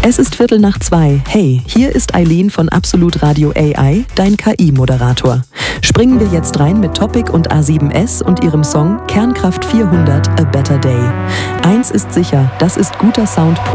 Es ist 2:15. Hey, hier ist Eileen von Absolut Radio AI, dein KI-Moderator. Springen wir jetzt rein mit Topic und A7S und ihrem Song Kernkraft 400 A Better Day. Eins ist sicher, das ist guter Sound pur.